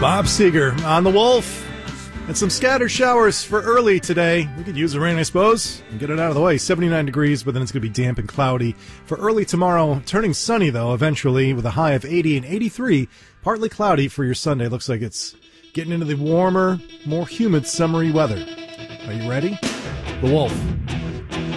Bob Seger on the Wolf. And some scattered showers for early today. We could use the rain, I suppose, and get it out of the way. 79 degrees, but then it's going to be damp and cloudy. For early tomorrow, turning sunny, though, eventually, with a high of 80 and 83. Partly cloudy for your Sunday. Looks like it's getting into the warmer, more humid, summery weather. Are you ready? The Wolf.